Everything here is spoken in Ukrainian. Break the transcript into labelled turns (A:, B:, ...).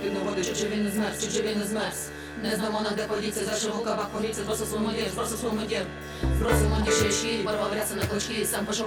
A: під води, чи він не змерз, чи він не змерз. Не знамо нам, де подіться, за широкавах поліція, збросив свому дір, збросив свому дір. Збросив моді шишки, порвав ряси на клочки, сам пішов